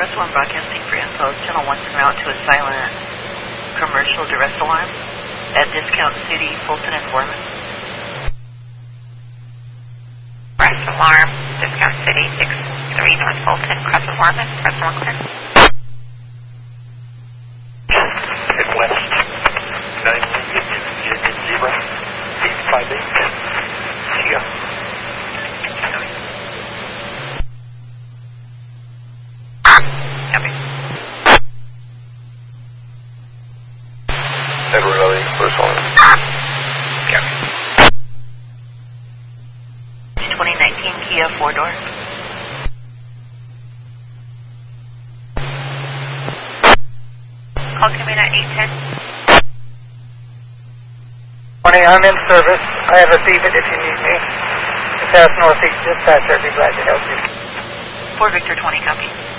Russell, I'm broadcasting for info. Channel 1's en route to a silent commercial duress alarm at Discount City, Fulton, and Foreman. Duress alarm, Discount City, 63 North Fulton, cross the Foreman, press 1 clear. Head west, 91 Union Zebra, 858, see ya. Copy. Everybody, first one. Copy. 2019 Kia 4-door. Call coming at 810. Morning, I'm in service. I have a Beaver if you need me. South Northeast Dispatch, I'd be glad to help you. 4 Victor 20, copy.